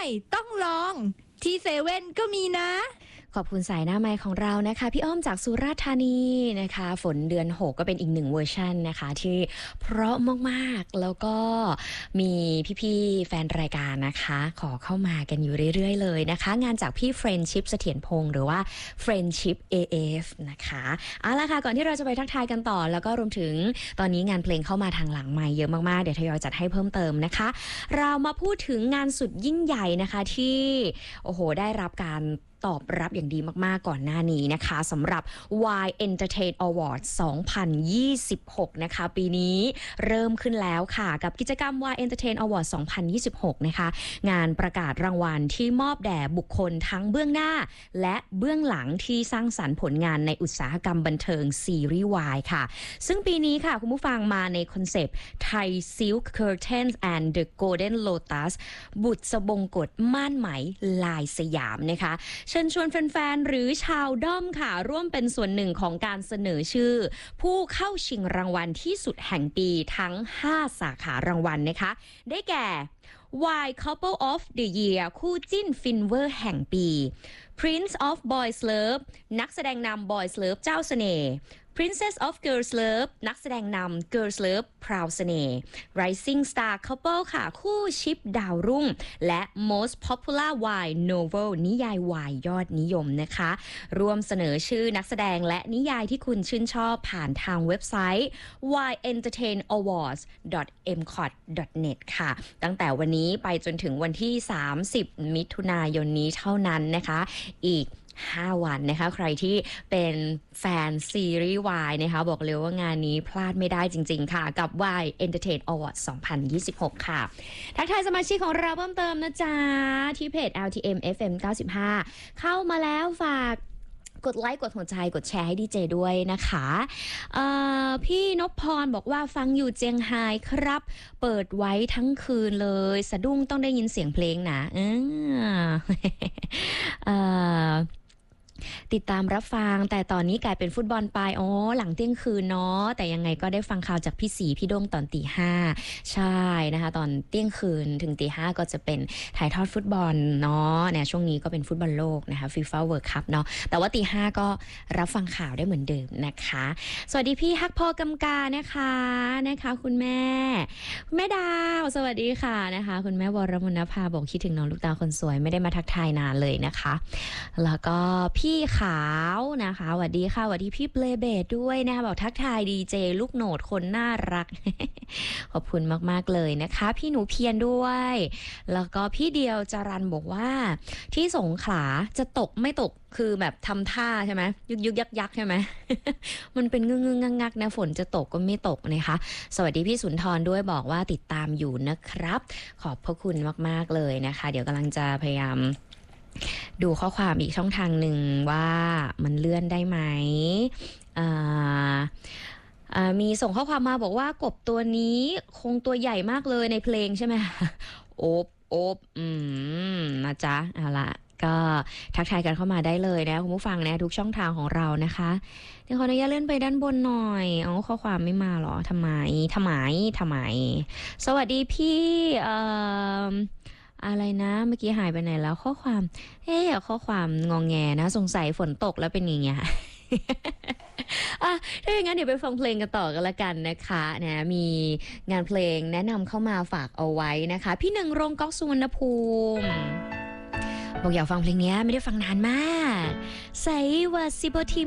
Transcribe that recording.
ต้องลองที่เซเว่นก็มีนะขอบคุณสายหน้าไมค์ของเรานะคะพี่อ้อมจากสุราษฎร์ธานีนะคะฝนเดือน6ก็เป็นอีกหนึ่งเวอร์ชันนะคะที่เพราะมากๆแล้วก็มีพี่ๆแฟนรายการนะคะขอเข้ามากันอยู่เรื่อยๆเลยนะคะงานจากพี่เฟรนชิพเสถียรพงศ์หรือว่าเฟรนชิพ AF นะคะเอาล่ะค่ะก่อนที่เราจะไปทักทายกันต่อแล้วก็รวมถึงตอนนี้งานเพลงเข้ามาทางหลังไมค์เยอะมากๆเดี๋ยวทยอยจัดให้เพิ่มเติมนะคะเรามาพูดถึงงานสุดยิ่งใหญ่นะคะที่โอ้โหได้รับการตอบรับอย่างดีมากๆก่อนหน้านี้นะคะสำหรับ Y Entertain Awards 2026 นะคะปีนี้เริ่มขึ้นแล้วค่ะกับกิจกรรม Y Entertain Awards 2026 นะคะงานประกาศรางวัลที่มอบแด่บุคคลทั้งเบื้องหน้าและเบื้องหลังที่สร้างสรรค์ผลงานในอุตสาหกรรมบันเทิงซีรีส์ Y ค่ะซึ่งปีนี้ค่ะคุณผู้ฟังมาในคอนเซปต์ Thai Silk Curtains and the Golden Lotus บุษบงกฎม่านไหมลายสยามนะคะเชิญชวนแฟนๆหรือชาวด้อมค่ะร่วมเป็นส่วนหนึ่งของการเสนอชื่อผู้เข้าชิงรางวัลที่สุดแห่งปีทั้ง5สาขารางวัลนะคะได้แก่ Y Couple of the Year คู่จิ้นฟินเวอร์แห่งปี Prince of Boys Love นักแสดงนำ Boys Love เจ้าเสน่ห์ Princess of Girls Love นักแสดงนำ Girls Love พราวเสน่ห์ Rising Star Couple ค่ะคู่ชิปดาวรุ่งและ Most Popular Y Novel นิยาย Y ยอดนิยมนะคะร่วมเสนอชื่อนักแสดงและนิยายที่คุณชื่นชอบผ่านทางเว็บไซต์ yentertainawards.mcot.net ค่ะตั้งแต่วันนี้ไปจนถึงวันที่30มิถุนายนนี้เท่านั้นนะคะอีก5 วันนะคะใครที่เป็นแฟนซีรีส์ Y นะคะบอกเลยว่างานนี้พลาดไม่ได้จริงๆค่ะกับ Y Entertain Awards 2026 ค่ะทักทายสมาชิกของเราเพิ่มเติมนะจ๊ะที่เพจ LTM FM 95 เข้ามาแล้วฝากกดไลค์กดหัวใจกดแชร์ให้ดีเจด้วยนะคะพี่นพพรบอกว่าฟังอยู่เจียงไฮ้ครับเปิดไว้ทั้งคืนเลยสะดุ้งต้องได้ยินเสียงเพลงนะติดตามรับฟังแต่ตอนนี้กลายเป็นฟุตบอลไปหลังเที่ยงคืนเนาะแต่ยังไงก็ได้ฟังข่าวจากพี่สีพี่โด้งตอนตี 5ใช่นะคะตอนเที่ยงคืนถึงตี 5ก็จะเป็นถ่ายทอดฟุตบอลเนาะเนี่ยช่วงนี้ก็เป็นฟุตบอลโลกนะคะ FIFA World Cup เนาะแต่ว่าตี 5ก็รับฟังข่าวได้เหมือนเดิมนะคะสวัสดีพี่ฮักพอกำกานะคะคุณแม่ดาวสวัสดีค่ะนะคะคุณแม่วรมนภาบอกคิดถึงน้องลูกตาคนสวยไม่ได้มาทักทายนานเลยนะคะแล้วก็พี่ขาวนะคะสวัสดีค่ะสวัสดีพี่เบลเบดด้วยนะคะบอกทักทายดีเจลูกโหนดคนน่ารัก ขอบคุณมากๆเลยนะคะพี่หนูเพียรด้วยแล้วก็พี่เดียวจรันบอกว่าที่สงขลาจะตกไม่ตกคือแบบทำท่าใช่ไหมยุกยักใช่ไหม มันเป็นงึงงักนะฝนจะตกก็ไม่ตกนะคะสวัสดีพี่สุนทรด้วยบอกว่าติดตามอยู่นะครับขอบพระคุณมากๆเลยนะคะเดี๋ยวกำลังจะพยายามดูข้อความอีกช่องทางหนึ่งว่ามันเลื่อนได้ไหมมีส่งข้อความมาบอกว่ากบตัวนี้คงตัวใหญ่มากเลยในเพลงใช่ไหม โอบนะจ๊ะเอาละก็ทักทายกันเข้ามาได้เลยนะคุณผู้ฟังนะทุกช่องทางของเรานะคะเดี๋ยวขออนุญาตเลื่อนไปด้านบนหน่อยข้อความไม่มาหรอทำไมสวัสดีพี่อะไรนะเมื่อกี้หายไปไหนแล้วข้อความข้อความงองแงนะสงสัยฝนตกแล้วเป็นอย่างเงี้ย ถ้าอย่างนั้นเดี๋ยวไปฟังเพลงกันต่อกันละกันนะคะนะมีงานเพลงแนะนำเข้ามาฝากเอาไว้นะคะพี่หนึ่งโรงก๊อกสุวรรณภูมิบอกอยากฟังเพลงนี้ไม่ได้ฟังนานมากใส่ว่าสิบที